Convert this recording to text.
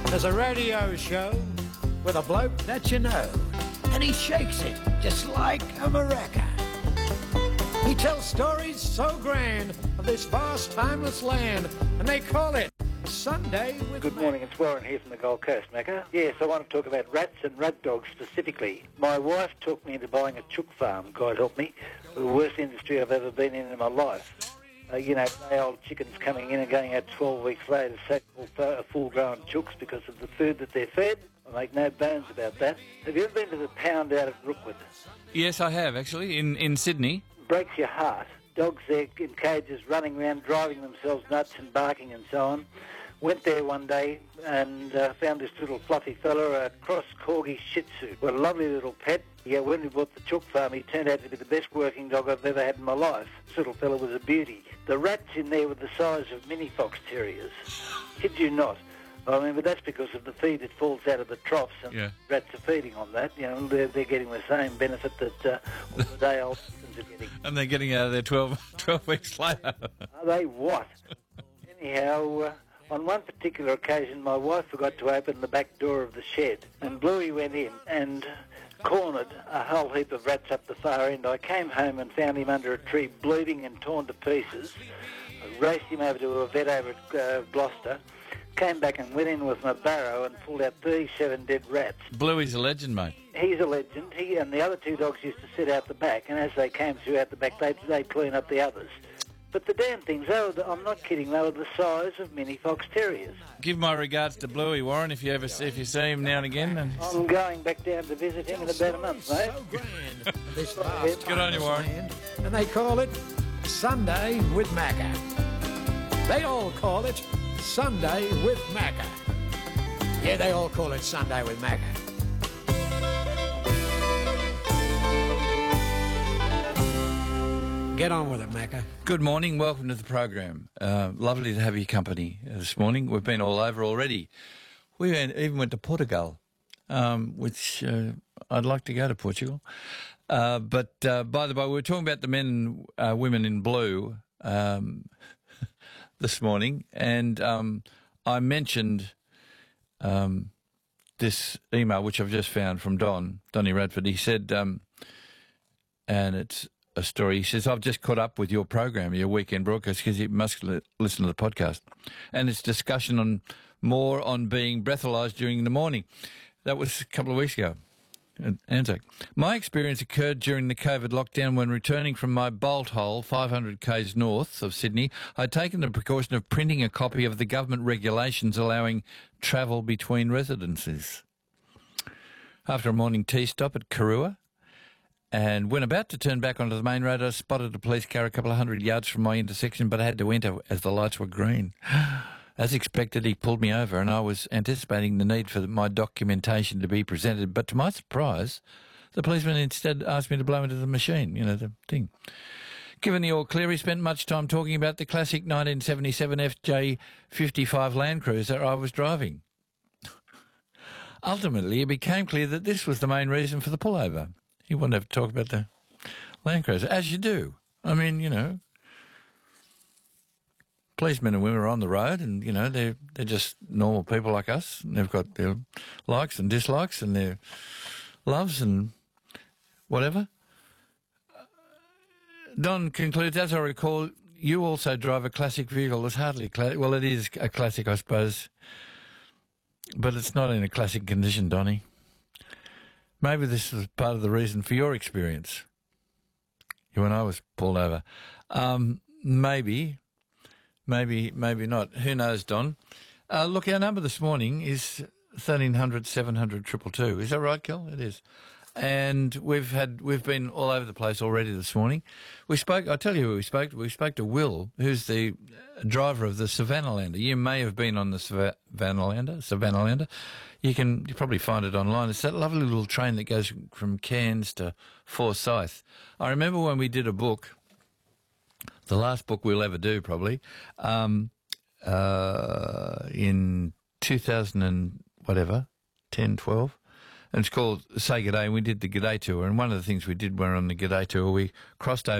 There's a radio show with a bloke that you know, and he shakes it just like a maraca. He tells stories so grand of this vast, timeless land, and they call it Sunday with Good morning, it's Warren here from the Gold Coast, Macca. Yes, I want to talk about rats and rat dogs specifically. My wife took me into buying a chook farm, God help me, the worst industry I've ever been in my life. Day old chickens coming in and going out 12 weeks later, full-grown chooks because of the food that they're fed. I make no bones about that. Have you ever been to the pound out at Rookwood? Yes, I have, actually, in Sydney. Breaks your heart. Dogs there in cages running around, driving themselves nuts and barking and so on. Went there one day and found this little fluffy fella, a cross corgi shih tzu. What a lovely little pet. Yeah, when we bought the chook farm, he turned out to be the best working dog I've ever had in my life. This little fella was a beauty. The rats in there were the size of mini fox terriers. Kid you not. I mean, but that's because of the feed that falls out of the troughs, and rats are feeding on that. You know, they're getting the same benefit that all the day-old chickens are getting. And they're getting out of there 12 weeks later. Are they what? Anyhow, on one particular occasion, my wife forgot to open the back door of the shed, and Bluey went in and cornered a whole heap of rats up the far end. I came home and found him under a tree, bleeding and torn to pieces. I raced him over to a vet over at Gloucester, came back and went in with my barrow and pulled out 37 dead rats. Bluey's a legend, mate. He's a legend. He and the other two dogs used to sit out the back, and as they came through out the back, they'd clean up the others. But the damn things, I'm not kidding, they were the size of mini fox terriers. Give my regards to Bluey, Warren, if you see him now and again. And I'm going back down to visit him in about a month, mate. so grand, this vast, Good on you, Warren. land, and they call it Sunday with Macca. They all call it Sunday with Macca. Yeah, they all call it Sunday with Macca. Get on with it, Macca. Good morning, welcome to the program. Lovely to have your company this morning. We've been all over already. We even went to Portugal, which I'd like to go to Portugal. But by the way, we were talking about the men and women in blue this morning, and I mentioned this email, which I've just found from Donny Radford. He said, and it's a story. He says, I've just caught up with your program, your weekend broadcast, because you must listen to the podcast. And it's discussion on being breathalyzed during the morning. That was a couple of weeks ago at Anzac. My experience occurred during the COVID lockdown when returning from my bolt hole 500 k's north of Sydney. I'd taken the precaution of printing a copy of the government regulations allowing travel between residences. After a morning tea stop at Karua, and when about to turn back onto the main road, I spotted a police car a couple of 100 yards from my intersection, but I had to enter as the lights were green. As expected, he pulled me over, and I was anticipating the need for my documentation to be presented. But to my surprise, the policeman instead asked me to blow into the machine, the thing. Given the all clear, he spent much time talking about the classic 1977 FJ55 Land Cruiser I was driving. Ultimately, it became clear that this was the main reason for the pullover. You wouldn't have to talk about the Land Cruiser, as you do. I mean, policemen and women are on the road, and they're just normal people like us. And they've got their likes and dislikes and their loves and whatever. Don concludes, as I recall, you also drive a classic vehicle. It's hardly classic. Well, it is a classic, I suppose, but it's not in a classic condition, Donny. Maybe this was part of the reason for your experience when I was pulled over. Maybe not. Who knows, Don? Look, our number this morning is 1300 700 222. Is that right, Kel? It is. And we've been all over the place already this morning. I'll tell you who we spoke to. We spoke to Will, who's the driver of the Savannah-lander. You may have been on the Savannah-lander. You probably find it online. It's that lovely little train that goes from Cairns to Forsyth. I remember when we did a book, the last book we'll ever do probably, in 2000 and whatever, 10, 12. And it's called Say G'day, and we did the G'day tour. And one of the things we did when we were on the G'day tour, we crossed over